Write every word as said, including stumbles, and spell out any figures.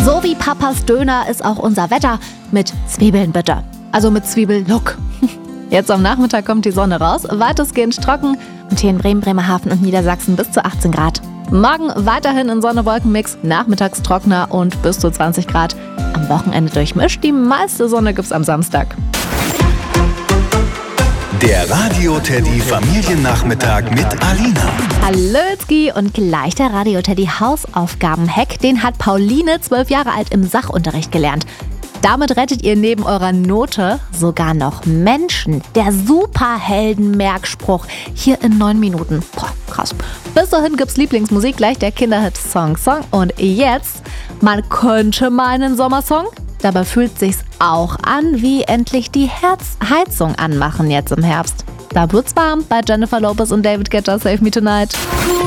So wie Papas Döner ist auch unser Wetter mit Zwiebeln bitte. Also mit Zwiebellook. Jetzt am Nachmittag kommt die Sonne raus, weitestgehend trocken und hier in Bremen, Bremerhaven und Niedersachsen bis zu achtzehn Grad. Morgen weiterhin in Sonne-Wolken-Mix, nachmittags trockener und bis zu zwanzig Grad. Am Wochenende durchmischt, die meiste Sonne gibt's am Samstag. Der Radio-Teddy Familiennachmittag mit Alina. Hallötzki und gleich der Radio-Teddy Hausaufgaben-Hack. Den hat Pauline, zwölf Jahre alt, im Sachunterricht gelernt. Damit rettet ihr neben eurer Note sogar noch Menschen. Der Superhelden-Merkspruch hier in neun Minuten. Boah, krass. Bis dahin gibt's Lieblingsmusik, gleich der Kinderhit Song Song. Und jetzt, man könnte meinen Sommersong. Dabei fühlt sich's auch an, wie endlich die Herz- Heizung anmachen jetzt im Herbst. Da wird's warm bei Jennifer Lopez und David Guetta, Save Me Tonight.